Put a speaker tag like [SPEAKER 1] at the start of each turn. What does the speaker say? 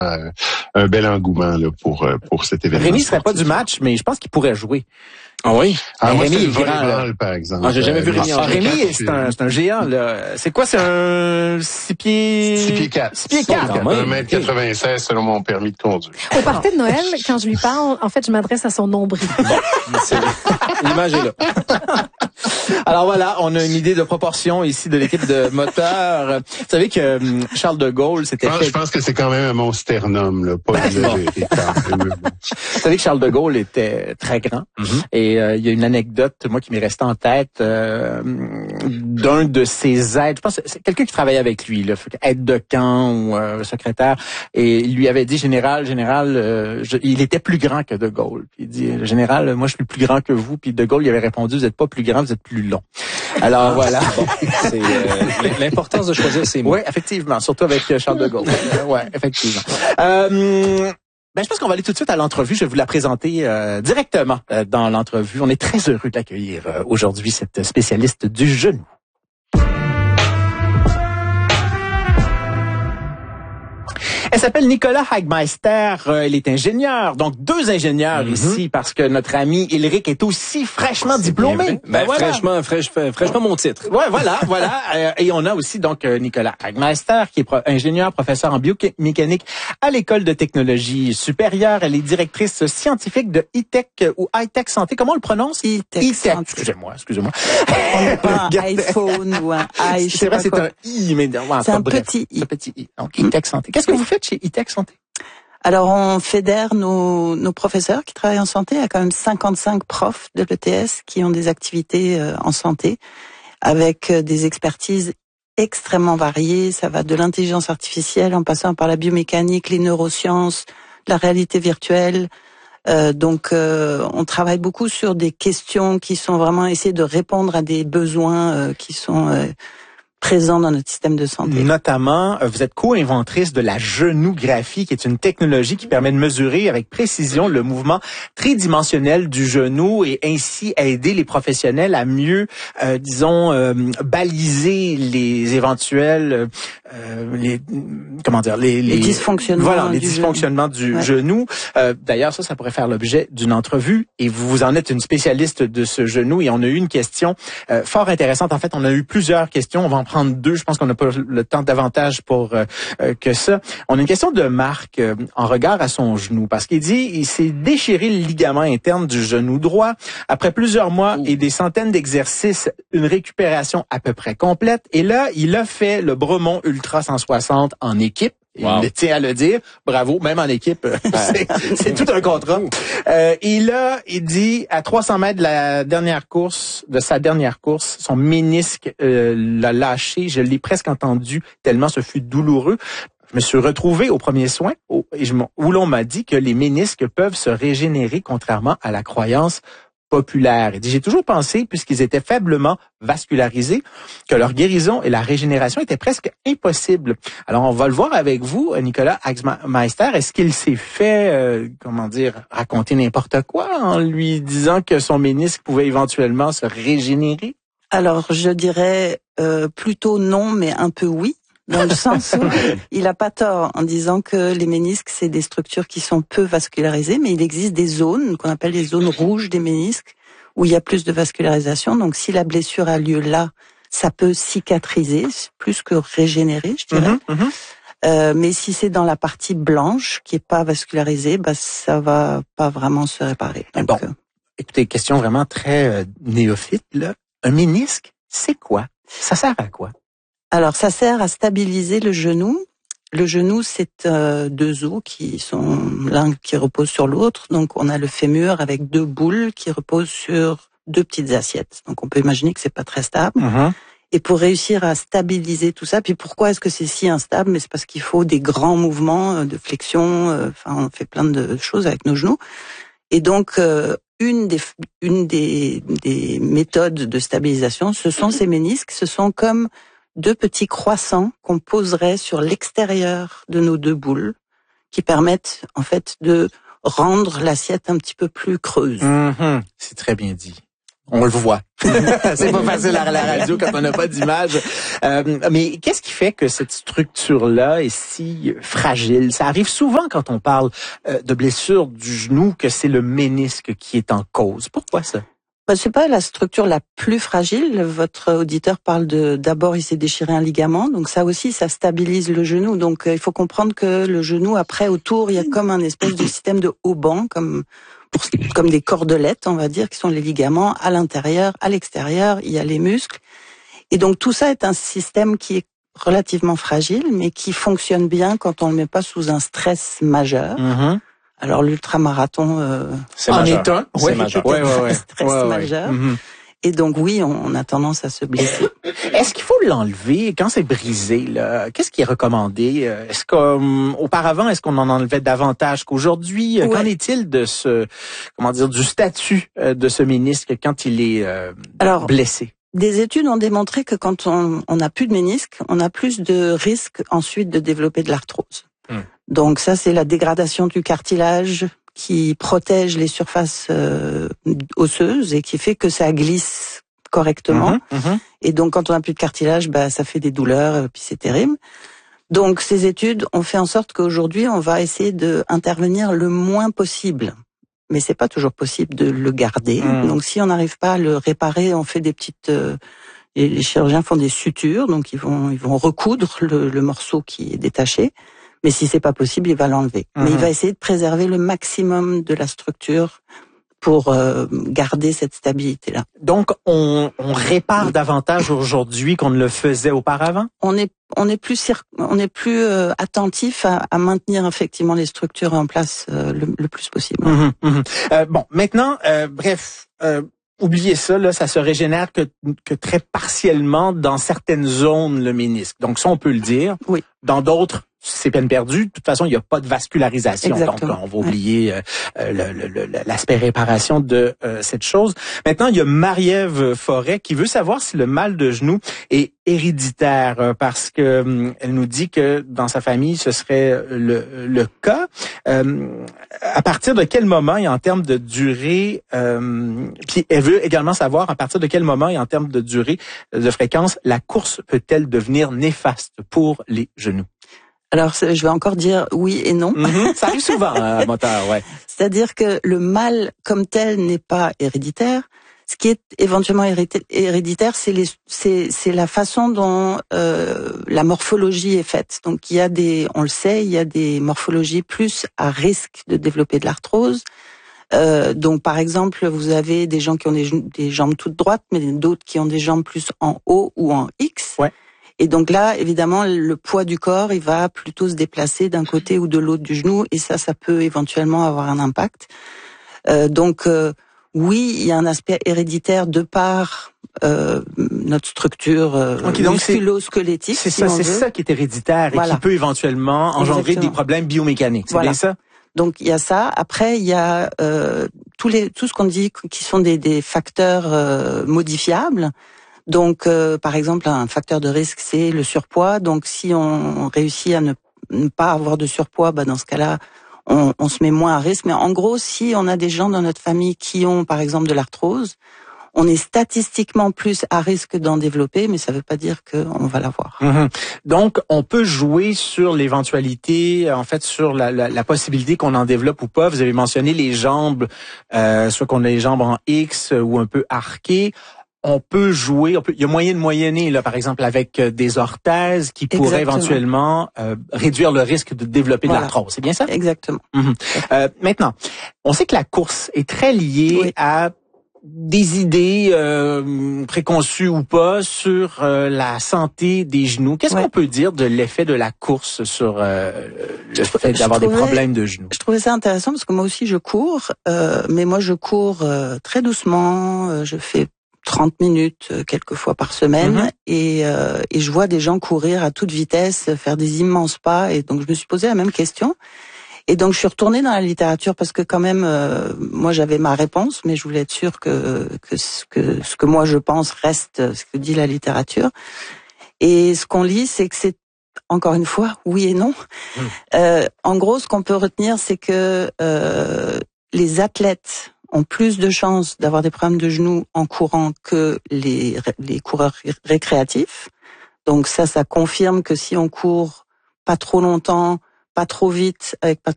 [SPEAKER 1] un bel engouement là pour cet événement.
[SPEAKER 2] Rémi serait pas du match, mais je pense qu'il pourrait jouer.
[SPEAKER 3] Ah oui?
[SPEAKER 1] Moi,
[SPEAKER 2] Rémi
[SPEAKER 1] c'est
[SPEAKER 2] est
[SPEAKER 1] le
[SPEAKER 2] grand,
[SPEAKER 1] volleyball, par exemple.
[SPEAKER 3] J'ai jamais vu Rémi en
[SPEAKER 2] Rémi, c'est un géant, là. C'est quoi, c'est un 6 pieds...
[SPEAKER 1] 6 pieds 4.
[SPEAKER 2] 6 pieds 4.
[SPEAKER 1] 1m96 selon mon permis de conduire.
[SPEAKER 4] Au party de Noël, quand je lui parle, en fait, je m'adresse à son nombril.
[SPEAKER 3] L'image est là.
[SPEAKER 2] Alors voilà, on a une idée de proportion ici de l'équipe de moteur. Vous savez que Charles de Gaulle s'était fait...
[SPEAKER 1] Je pense que c'est quand même un mot sternum, là, pas exagéré.
[SPEAKER 2] Vous savez que Charles de Gaulle était très grand. Et il y a une anecdote, moi, qui m'est restée en tête, d'un de ses aides. Je pense que c'est quelqu'un qui travaillait avec lui, là, aide de camp ou secrétaire. Et il lui avait dit, général, il était plus grand que de Gaulle. Puis il dit, général, moi, je suis plus grand que vous. Puis de Gaulle, il avait répondu, vous êtes pas plus grand, vous êtes plus long. Alors voilà.
[SPEAKER 3] Bon, c'est l'importance de choisir ses mots.
[SPEAKER 2] Oui, effectivement, surtout avec Charles de Gaulle. Ouais, effectivement. Je pense qu'on va aller tout de suite à l'entrevue. Je vais vous la présenter directement dans l'entrevue. On est très heureux d'accueillir aujourd'hui cette spécialiste du genou. Elle s'appelle Nicolas Hagmeister. Elle est ingénieure, donc 2 ingénieurs ici, parce que notre ami Ulrich est aussi fraîchement diplômé.
[SPEAKER 3] Voilà. Fraîchement mon titre.
[SPEAKER 2] Ouais, voilà. Et on a aussi donc Nicolas Hagmeister, qui est ingénieur, professeur en biomécanique à l'École de technologie supérieure. Elle est directrice scientifique de e-tech ou high-tech santé. Comment on le prononce?
[SPEAKER 4] E-tech.
[SPEAKER 2] Excusez-moi.
[SPEAKER 4] On n'est pas un iPhone ou un i.
[SPEAKER 2] C'est vrai, c'est un i, mais
[SPEAKER 4] c'est un petit i.
[SPEAKER 2] Un petit i. Donc e-tech santé. Qu'est-ce que vous faites chez e-tech santé?
[SPEAKER 5] Alors, on fédère nos professeurs qui travaillent en santé. Il y a quand même 55 profs de l'ETS qui ont des activités en santé avec des expertises extrêmement variées. Ça va de l'intelligence artificielle en passant par la biomécanique, les neurosciences, la réalité virtuelle. On travaille beaucoup sur des questions qui sont vraiment essayer de répondre à des besoins qui sont présents dans notre système de santé.
[SPEAKER 2] Notamment, vous êtes co-inventrice de la genougraphie, qui est une technologie qui permet de mesurer avec précision le mouvement tridimensionnel du genou et ainsi aider les professionnels à mieux, baliser les éventuels, les
[SPEAKER 5] dysfonctionnements.
[SPEAKER 2] Voilà, les dysfonctionnements du genou. D'ailleurs, ça pourrait faire l'objet d'une entrevue et vous en êtes une spécialiste de ce genou et on a eu une question fort intéressante. En fait, on a eu plusieurs questions. On va en prendre 2. Je pense qu'on n'a pas le temps davantage pour que ça. On a une question de Marc en regard à son genou parce qu'il dit il s'est déchiré le ligament interne du genou droit. Après plusieurs mois et des centaines d'exercices, une récupération à peu près complète. Et là, il a fait le Bremont Ultra 160 en équipe.
[SPEAKER 3] Wow.
[SPEAKER 2] Il tient à le dire. Bravo, même en équipe, c'est tout un contrat. Il dit, à 300 mètres de sa dernière course, son ménisque l'a lâché. Je l'ai presque entendu tellement ce fut douloureux. Je me suis retrouvé au premier soin où l'on m'a dit que les ménisques peuvent se régénérer contrairement à la croyance populaire. Il dit, j'ai toujours pensé, puisqu'ils étaient faiblement vascularisés, que leur guérison et la régénération étaient presque impossibles. Alors, on va le voir avec vous, Nicolas Hagmeister. Est-ce qu'il s'est fait, raconter n'importe quoi en lui disant que son ménisque pouvait éventuellement se régénérer?
[SPEAKER 5] Alors, je dirais plutôt non, mais un peu oui. Dans le sens où il a pas tort en disant que les ménisques, c'est des structures qui sont peu vascularisées, mais il existe des zones qu'on appelle les zones rouges des ménisques où il y a plus de vascularisation. Donc, si la blessure a lieu là, ça peut cicatriser plus que régénérer, je dirais. Mais si c'est dans la partie blanche qui est pas vascularisée, ça va pas vraiment se réparer. Donc,
[SPEAKER 2] écoutez, question vraiment très néophyte, là. Un ménisque, c'est quoi? Ça sert à quoi?
[SPEAKER 5] Alors, ça sert à stabiliser le genou. Le genou, c'est 2 os qui sont l'un qui repose sur l'autre. Donc, on a le fémur avec 2 boules qui reposent sur 2 petites assiettes. Donc, on peut imaginer que c'est pas très stable. Et pour réussir à stabiliser tout ça, puis pourquoi est-ce que c'est si instable? Mais c'est parce qu'il faut des grands mouvements de flexion. On fait plein de choses avec nos genoux. Et donc, une des méthodes de stabilisation, ce sont ces ménisques. Ce sont comme 2 petits croissants qu'on poserait sur l'extérieur de nos 2 boules qui permettent en fait de rendre l'assiette un petit peu plus creuse.
[SPEAKER 2] C'est très bien dit. On le voit. C'est pas facile à la radio quand on n'a pas d'image. Mais qu'est-ce qui fait que cette structure-là est si fragile? Ça arrive souvent quand on parle de blessure du genou que c'est le ménisque qui est en cause. Pourquoi ça?
[SPEAKER 5] C'est pas la structure la plus fragile. Votre auditeur parle d'abord il s'est déchiré un ligament, donc ça aussi ça stabilise le genou. Donc il faut comprendre que le genou après autour il y a comme un espèce de système de haubans comme des cordelettes on va dire qui sont les ligaments à l'intérieur, à l'extérieur il y a les muscles et donc tout ça est un système qui est relativement fragile mais qui fonctionne bien quand on le met pas sous un stress majeur.
[SPEAKER 2] Mm-hmm.
[SPEAKER 5] Alors l'ultramarathon
[SPEAKER 3] c'est
[SPEAKER 2] en
[SPEAKER 3] majeur.
[SPEAKER 2] est un.
[SPEAKER 3] C'est majeur.
[SPEAKER 5] Un stress majeur.
[SPEAKER 2] Mm-hmm.
[SPEAKER 5] Et donc oui, on a tendance à se blesser.
[SPEAKER 2] Est-ce qu'il faut l'enlever quand c'est brisé là? Qu'est-ce qui est recommandé? Est-ce qu'auparavant, est-ce qu'on en enlevait davantage qu'aujourd'hui? Ouais. Qu'en est-il de du statut de ce ménisque quand il est blessé?
[SPEAKER 5] Des études ont démontré que quand on n'a plus de ménisque, on a plus de risques ensuite de développer de l'arthrose. Donc ça, c'est la dégradation du cartilage qui protège les surfaces osseuses et qui fait que ça glisse correctement. Et donc, quand on n'a plus de cartilage, ça fait des douleurs, puis c'est terrible. Donc, ces études ont fait en sorte qu'aujourd'hui, on va essayer d'intervenir le moins possible. Mais c'est pas toujours possible de le garder. Donc, si on n'arrive pas à le réparer, on fait des petites... les chirurgiens font des sutures, donc ils vont recoudre le morceau qui est détaché. Mais si c'est pas possible, il va l'enlever. Mais il va essayer de préserver le maximum de la structure pour garder cette stabilité-là.
[SPEAKER 2] Donc, on répare davantage aujourd'hui qu'on ne le faisait auparavant?
[SPEAKER 5] On est plus attentif à maintenir effectivement les structures en place le plus possible.
[SPEAKER 2] Bon, maintenant, oubliez ça, là, ça se régénère que très partiellement dans certaines zones, le ménisque. Donc, ça, on peut le dire.
[SPEAKER 5] Oui.
[SPEAKER 2] Dans d'autres, c'est peine perdue. De toute façon, il n'y a pas de vascularisation.
[SPEAKER 5] Exactement.
[SPEAKER 2] Donc, on va oublier l'aspect réparation de cette chose. Maintenant, il y a Marie-Ève Forêt qui veut savoir si le mal de genou est héréditaire parce que elle nous dit que dans sa famille, ce serait le cas. À partir de quel moment et en termes de durée, puis elle veut également savoir à partir de quel moment et en termes de durée, de fréquence, la course peut-elle devenir néfaste pour les genoux?
[SPEAKER 5] Alors, je vais encore dire oui et non.
[SPEAKER 2] Ça arrive souvent à moteur, ouais.
[SPEAKER 5] C'est-à-dire que le mal comme tel n'est pas héréditaire. Ce qui est éventuellement héréditaire, c'est la façon dont la morphologie est faite. Donc, on le sait, il y a des morphologies plus à risque de développer de l'arthrose. Donc, par exemple, vous avez des gens qui ont des jambes toutes droites, mais d'autres qui ont des jambes plus en O ou en X.
[SPEAKER 2] Ouais.
[SPEAKER 5] Et donc là, évidemment, le poids du corps, il va plutôt se déplacer d'un côté ou de l'autre du genou, et ça peut éventuellement avoir un impact. Oui, il y a un aspect héréditaire de par notre structure musculo-squelettique.
[SPEAKER 2] C'est ça qui est héréditaire et qui peut éventuellement engendrer des problèmes biomécaniques. C'est bien ça?
[SPEAKER 5] Donc il y a ça. Après il y a tout ce qu'on dit qui sont des facteurs modifiables. Donc par exemple un facteur de risque c'est le surpoids. Donc si on réussit à ne pas avoir de surpoids, dans ce cas-là on se met moins à risque. Mais en gros si on a des gens dans notre famille qui ont par exemple de l'arthrose, on est statistiquement plus à risque d'en développer, mais ça ne veut pas dire qu'on va l'avoir.
[SPEAKER 2] Donc, on peut jouer sur l'éventualité, en fait, sur la possibilité qu'on en développe ou pas. Vous avez mentionné les jambes, soit qu'on a les jambes en X ou un peu arquées. On peut jouer, il y a moyen de moyenner, là, par exemple, avec des orthèses qui pourraient éventuellement réduire le risque de développer de l'arthrose. C'est bien ça?
[SPEAKER 5] Exactement.
[SPEAKER 2] Maintenant, on sait que la course est très liée à des idées préconçues ou pas sur la santé des genoux. Qu'est-ce qu'on peut dire de l'effet de la course sur le fait d'avoir des problèmes de genoux?
[SPEAKER 5] Je trouvais ça intéressant parce que moi aussi je cours, mais moi je cours très doucement, je fais 30 minutes quelques fois par semaine et je vois des gens courir à toute vitesse, faire des immenses pas, et donc je me suis posé la même question. Et donc je suis retournée dans la littérature parce que quand même moi j'avais ma réponse, mais je voulais être sûre que ce que moi je pense reste ce que dit la littérature. Et ce qu'on lit, c'est que c'est encore une fois oui et non. En gros, ce qu'on peut retenir, c'est que les athlètes ont plus de chances d'avoir des problèmes de genoux en courant que les coureurs récréatifs. Donc ça confirme que si on court pas trop longtemps, pas trop vite, avec pas